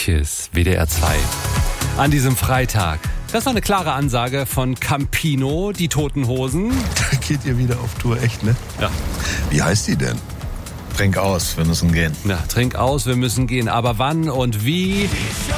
KISS, WDR 2. An diesem Freitag. Das war eine klare Ansage von Campino, die Toten Hosen. Da geht ihr wieder auf Tour, echt, ne? Ja. Wie heißt die denn? Trink aus, wir müssen gehen. Ja, trink aus, wir müssen gehen. Aber wann und wie?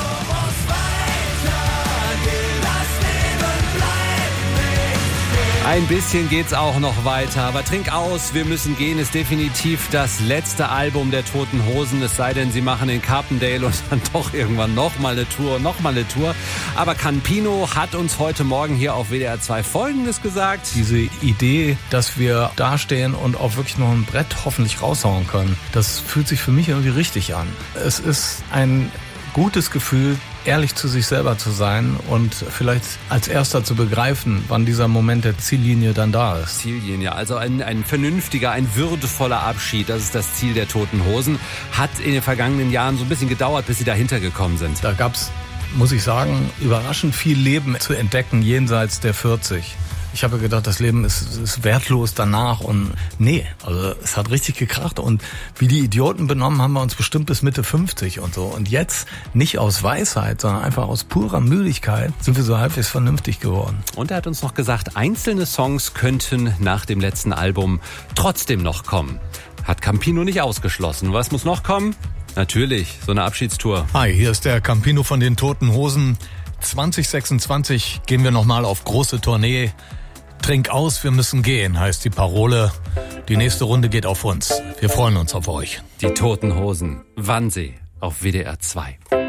Ein bisschen geht's auch noch weiter, aber Trink aus, wir müssen gehen ist definitiv das letzte Album der Toten Hosen, es sei denn, sie machen in Carpendale und dann doch irgendwann nochmal eine Tour. Aber Campino hat uns heute Morgen hier auf WDR 2 Folgendes gesagt. Diese Idee, dass wir dastehen und auch wirklich noch ein Brett hoffentlich raushauen können, das fühlt sich für mich irgendwie richtig an. Es ist ein gutes Gefühl, ehrlich zu sich selber zu sein und vielleicht als erster zu begreifen, wann dieser Moment der Ziellinie dann da ist. Ziellinie, also ein vernünftiger, ein würdevoller Abschied, das ist das Ziel der Toten Hosen. Hat in den vergangenen Jahren so ein bisschen gedauert, bis sie dahinter gekommen sind. Da gab's, muss ich sagen, überraschend viel Leben zu entdecken jenseits der 40. Ich habe gedacht, das Leben ist wertlos danach und nee, also es hat richtig gekracht und wie die Idioten benommen haben wir uns bestimmt bis Mitte 50 und so. Und jetzt nicht aus Weisheit, sondern einfach aus purer Müdigkeit sind wir so halbwegs vernünftig geworden. Und er hat uns noch gesagt, einzelne Songs könnten nach dem letzten Album trotzdem noch kommen. Hat Campino nicht ausgeschlossen. Was muss noch kommen? Natürlich, so eine Abschiedstour. Hi, hier ist der Campino von den Toten Hosen. 2026 gehen wir nochmal auf große Tournee. Trink aus, wir müssen gehen, heißt die Parole. Die nächste Runde geht auf uns. Wir freuen uns auf euch. Die Toten Hosen. Wannsee auf WDR 2.